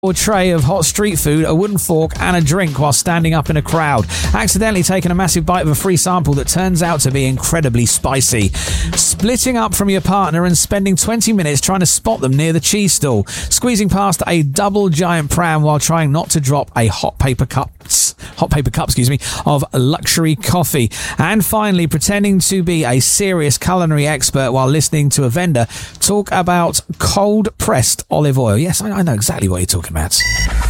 tray of hot street food, a wooden fork and a drink while standing up in a crowd. Accidentally taking a massive bite of a free sample that turns out to be incredibly spicy. Splitting up from your partner and spending 20 minutes trying to spot them near the cheese stall. Squeezing past a double giant pram while trying not to drop a hot paper cup, of luxury coffee. And finally, pretending to be a serious culinary expert while listening to a vendor talk about cold pressed olive oil. Yes, I know exactly what you're talking about.